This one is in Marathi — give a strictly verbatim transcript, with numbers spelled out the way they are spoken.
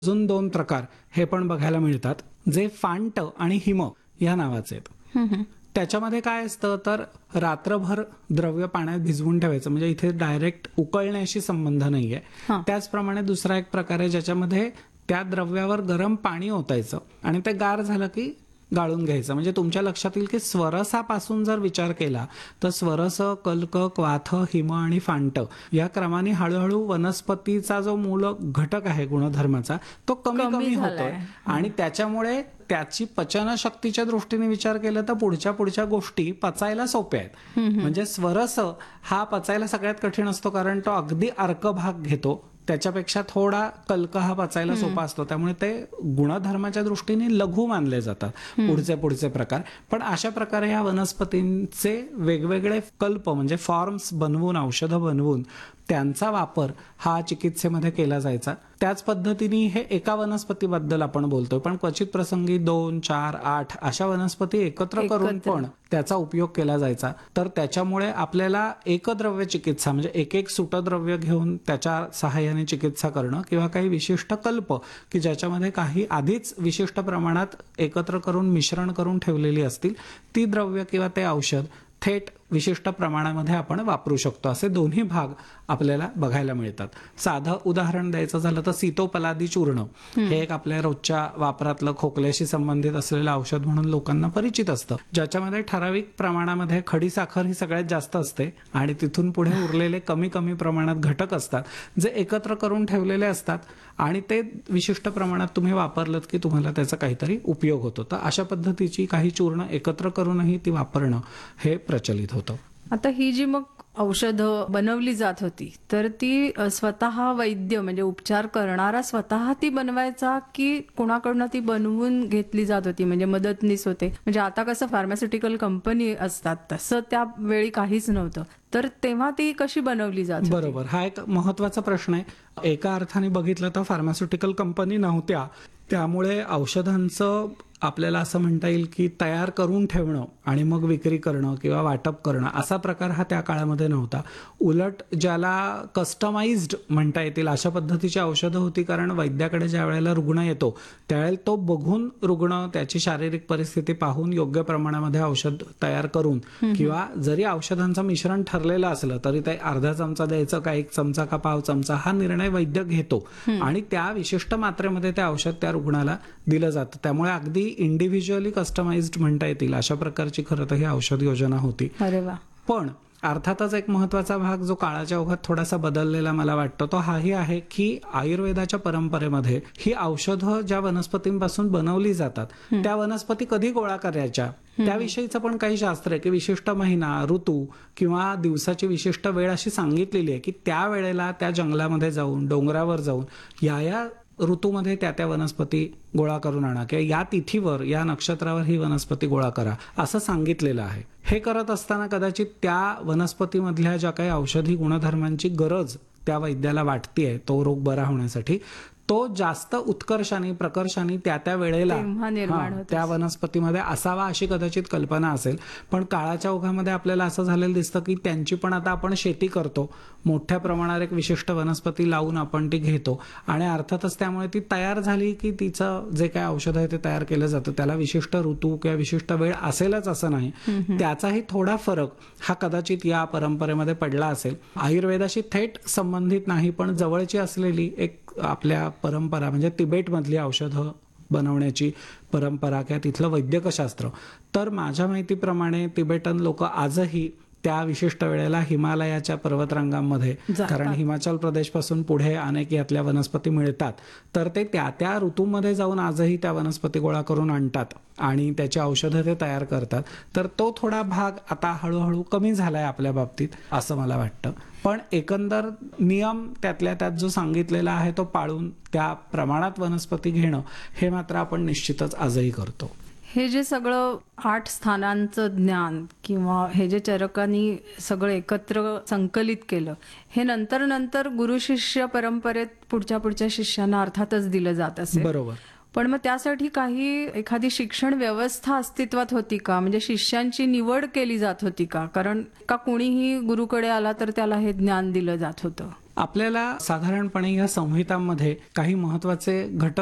अजून दोन प्रकार हे पण बघायला मिळतात, जे फांट आणि हिम या नावाचे आहेत. त्याच्यामध्ये काय असतं तर रात्रभर द्रव्य पाण्यात भिजवून ठेवायचं, म्हणजे इथे डायरेक्ट उकळण्याशी संबंध नाहीये. त्याचप्रमाणे दुसरा एक प्रकार आहे ज्याच्यामध्ये त्या द्रव्यावर गरम पाणी ओतायचं आणि ते गार झालं की गाळून घ्यायचं. म्हणजे तुमच्या लक्षात येईल की स्वरसापासून जर विचार केला तर स्वरस, कल्क, क्वाथ, हिम आणि फांट या क्रमाने हळूहळू वनस्पतीचा जो मूल घटक आहे गुणधर्माचा तो कमी कमी कमी झालाय. होतोय आणि त्याच्यामुळे त्याची पचनशक्तीच्या दृष्टीने विचार केला तर पुढच्या पुढच्या गोष्टी पचायला सोप्या आहेत. म्हणजे स्वरस हा पचायला सगळ्यात कठीण असतो, कारण तो अगदी अर्क भाग घेतो. त्याच्यापेक्षा थोडा कल्क हा पचायला सोपा असतो, त्यामुळे ते गुणधर्माच्या दृष्टीने लघु मानले जातात पुढचे पुढचे प्रकार. पण अशा प्रकारे या वनस्पतींचे वेगवेगळे कल्प म्हणजे फॉर्म्स बनवून, औषधं बनवून त्यांचा वापर हा चिकित्सेमध्ये केला जायचा. त्याच पद्धतीने हे एका वनस्पतीबद्दल आपण बोलतोय, पण क्वचित प्रसंगी दोन, चार, आठ अशा वनस्पती एकत्र करून एकत्र. पण त्याचा उपयोग केला जायचा. तर त्याच्यामुळे आपल्याला एकद्रव्य चिकित्सा म्हणजे एक एक सुटद्रव्य घेऊन त्याच्या सहाय्याने चिकित्सा करणं किंवा काही विशिष्ट कल्प की ज्याच्यामध्ये काही आधीच विशिष्ट प्रमाणात एकत्र करून मिश्रण करून ठेवलेली असतील ती द्रव्य किंवा ते औषध थेट विशिष्ट प्रमाणामध्ये आपण वापरू शकतो. असे दोन्ही भाग आपल्याला बघायला मिळतात. साधं उदाहरण द्यायचं झालं तर सीतोपलादी चूर्ण हे एक आपल्या रोजच्या वापरातलं खोकल्याशी संबंधित असलेलं औषध म्हणून लोकांना परिचित असतं, ज्याच्यामध्ये ठराविक प्रमाणामध्ये खडीसाखर ही सगळ्यात जास्त असते आणि तिथून पुढे उरलेले कमी कमी प्रमाणात घटक असतात जे एकत्र करून ठेवलेले असतात आणि ते विशिष्ट प्रमाणात तुम्ही वापरलं की तुम्हाला त्याचा काहीतरी उपयोग होतो. तर अशा पद्धतीची काही चूर्ण एकत्र करूनही ती वापरणं हे प्रचलित होतं. आता ही जी मग औषधं बनवली जात होती तर ती अ, स्वतः वैद्य म्हणजे उपचार करणारा स्वतः ती बनवायचा की कोणाकडनं ती बनवून घेतली जात होती, म्हणजे मदतनीस होते. म्हणजे आता कसं फार्मास्युटिकल कंपनी असतात तसं त्यावेळी काहीच नव्हतं, तर तेव्हा ती कशी बनवली जात होती? बरोबर, हा एक महत्वाचा प्रश्न आहे. एका अर्थाने बघितलं तर फार्मास्युटिकल कंपनी नव्हत्या, त्यामुळे औषधांचं आपल्याला असं म्हणता येईल की तयार करून ठेवणं आणि मग विक्री करणं किंवा वाटप करणं असा प्रकार हा त्या काळामध्ये नव्हता. उलट ज्याला कस्टमाइज्ड म्हणता येतील अशा पद्धतीची औषधं होती, कारण वैद्याकडे ज्या वेळेला रुग्ण येतो त्यावेळेला तो बघून रुग्ण त्याची शारीरिक परिस्थिती पाहून योग्य प्रमाणामध्ये औषध तयार करून किंवा जरी औषधांचं मिश्रण ठरलेलं असलं तरी ते अर्धा चमचा द्यायचं का एक चमचा का पाव चमचा हा निर्णय वैद्य घेतो आणि त्या विशिष्ट मात्रेमध्ये ते औषध त्या रुग्णाला दिलं जातं. त्यामुळे अगदी इंडिव्हिज्युअली कस्टमाइज्ड म्हणता येतील अशा प्रकारची खरं तर ही औषध योजना होती. अरे वा. पण अर्थातच एक महत्वाचा भाग जो काळाच्या ओघात थोडासा बदललेला मला वाटतो तो हाही आहे की आयुर्वेदाच्या परंपरेमध्ये ही औषधं ज्या वनस्पतींपासून बनवली जातात त्या वनस्पती कधी गोळा करायच्या त्याविषयीचं पण काही शास्त्र आहे की विशिष्ट महिना, ऋतू किंवा दिवसाची विशिष्ट वेळ अशी सांगितलेली आहे की त्या वेळेला त्या जंगलामध्ये जाऊन, डोंगरावर जाऊन या या ऋतूमध्ये त्या त्या वनस्पती गोळा करून आणा किंवा या तिथीवर या नक्षत्रावर ही वनस्पती गोळा करा असं सांगितलेलं आहे. हे करत असताना कदाचित त्या वनस्पतीमधल्या ज्या काही औषधी गुणधर्मांची गरज त्या वैद्याला वाटतेय तो रोग बरा होण्यासाठी, तो जास्त उत्कर्षाने प्रकर्षाने त्या त्या वेळेला तेव्हा निर्माण हा, होत त्या असेल. वनस्पतीमध्ये असावा अशी कदाचित कल्पना असेल. पण काळाच्या ओघामध्ये आपल्याला असं झालेलं दिसतं की त्यांची पण आता आपण शेती करतो, मोठ्या प्रमाणावर एक विशिष्ट वनस्पती लावून आपण ती घेतो आणि अर्थातच त्यामुळे ती तयार झाली की तिचं जे काय औषध आहे ते तयार केलं जातं. त्याला विशिष्ट ऋतू किंवा विशिष्ट वेळ असेलच असं नाही. त्याचाही थोडा फरक हा कदाचित या परंपरेमध्ये पडला असेल. आयुर्वेदाशी थेट संबंधित नाही पण जवळची असलेली एक आपल्या परंपरा म्हणजे तिबेटमधली औषधं बनवण्याची परंपरा किंवा तिथलं वैद्यकशास्त्र, तर माझ्या माहितीप्रमाणे तिबेटन लोक आजही त्या विशिष्ट वेळेला हिमालयाच्या पर्वतरांगांमध्ये, जातात. कारण हिमाचल प्रदेश पासून पुढे अनेक यातल्या वनस्पती मिळतात, तर ते त्या त्या ऋतूमध्ये जाऊन आजही त्या वनस्पती गोळा करून आणतात आणि त्याची औषधं ते तयार करतात. तर तो थोडा भाग आता हळूहळू कमी झालाय आपल्या बाबतीत असं मला वाटतं. पण एकंदर नियम त्यातल्या त्यात जो सांगितलेला आहे तो पाळून त्या प्रमाणात वनस्पती घेणं हे मात्र आपण निश्चितच आजही करतो. हे जे सगळं आठ स्थानांचं ज्ञान किंवा हे जे चरकांनी सगळं एकत्र संकलित केलं हे नंतर नंतर गुरु शिष्य परंपरेत पुढच्या पुढच्या शिष्यांना अर्थातच दिलं जात असेल. बरोबर. पण मग त्यासाठी काही एखादी शिक्षण व्यवस्था अस्तित्वात होती का, म्हणजे शिष्यांची निवड केली जात होती का? कारण का कोणीही गुरुकडे आला तर त्याला हे ज्ञान दिलं जात होतं? आपल्याला साधारणपणे या संहितांमध्ये काही महत्वाचे घटक